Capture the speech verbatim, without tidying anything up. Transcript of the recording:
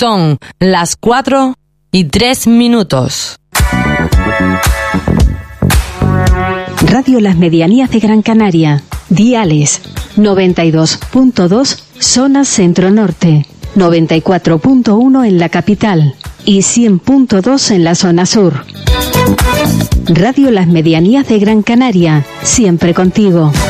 Son las cuatro y tres minutos. Radio Las Medianías de Gran Canaria. Diales noventa y dos punto dos, zona centro-norte, noventa y cuatro punto uno en la capital y cien punto dos en la zona sur. Radio Las Medianías de Gran Canaria, siempre contigo.